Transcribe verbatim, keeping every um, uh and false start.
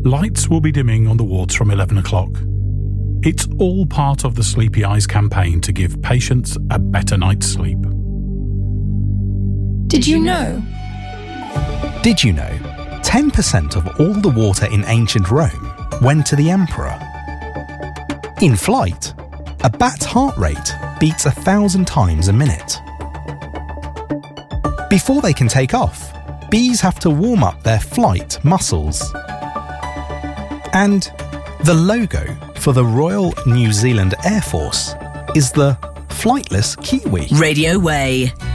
Lights will be dimming on the wards from eleven o'clock. It's all part of the Sleepy Eyes campaign to give patients a better night's sleep. Did you know? Did you know ten percent of all the water in ancient Rome went to the emperor? In flight, a bat's heart rate beats a thousand times a minute. Before they can take off, bees have to warm up their flight muscles. And the logo for the Royal New Zealand Air Force is the flightless kiwi. Radio Way.